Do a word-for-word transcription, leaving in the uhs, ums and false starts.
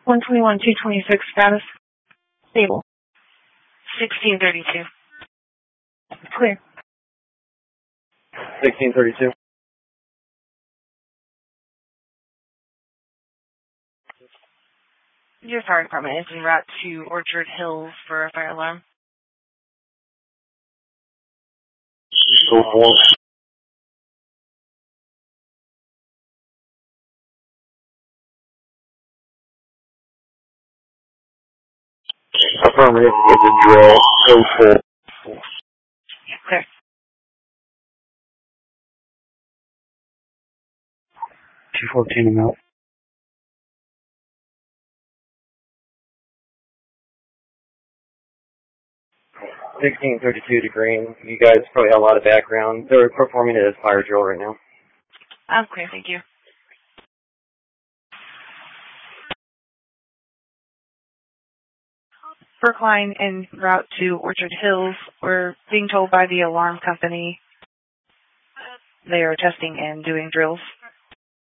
one twenty-one, two twenty-six status. Stable. sixteen thirty-two. Clear. sixteen thirty-two. Your fire department is en route to Orchard Hills for a fire alarm. Go for it. Affirmative, get the drill. Go for it. Clear. two fourteen and out. sixteen thirty-two to green. You guys probably have a lot of background. They're performing it as fire drill right now. I'm clear, thank you. Brookline en route to Orchard Hills. We're being told by the alarm company they are testing and doing drills.